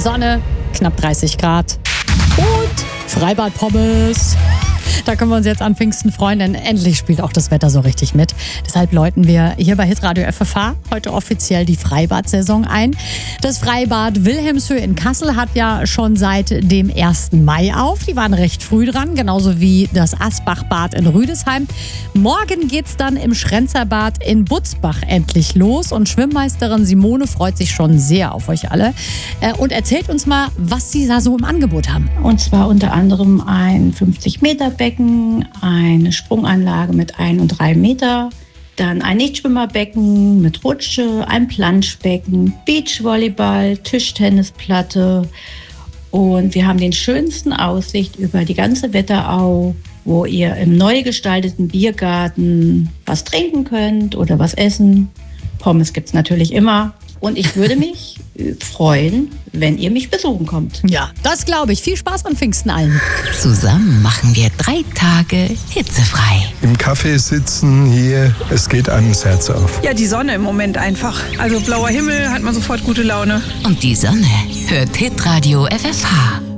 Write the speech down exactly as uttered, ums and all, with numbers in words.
Sonne, knapp dreißig Grad und Freibad-Pommes. Da können wir uns jetzt an Pfingsten freuen, denn endlich spielt auch das Wetter so richtig mit. Deshalb läuten wir hier bei Hitradio F F H heute offiziell die Freibad-Saison ein. Das Freibad Wilhelmshöhe in Kassel hat ja schon seit dem ersten Mai auf. Die waren recht früh dran, genauso wie das Asbachbad in Rüdesheim. Morgen geht's dann im Schrenzerbad in Butzbach endlich los. Und Schwimmmeisterin Simone freut sich schon sehr auf euch alle und erzählt uns mal, was sie da so im Angebot haben. Und zwar unter anderem ein fünfzig Meter Becken, eine Sprunganlage mit ein und drei Meter, dann ein Nichtschwimmerbecken mit Rutsche, ein Planschbecken, Beachvolleyball, Tischtennisplatte und wir haben den schönsten Aussicht über die ganze Wetterau, wo ihr im neu gestalteten Biergarten was trinken könnt oder was essen. Pommes gibt's natürlich immer. Und ich würde mich freuen, wenn ihr mich besuchen kommt. Ja, das glaube ich. Viel Spaß an Pfingsten allen. Zusammen machen wir drei Tage hitzefrei. Im Café sitzen hier, es geht einem das Herz auf. Ja, die Sonne im Moment einfach. Also blauer Himmel, hat man sofort gute Laune. Und die Sonne hört Hitradio F F H.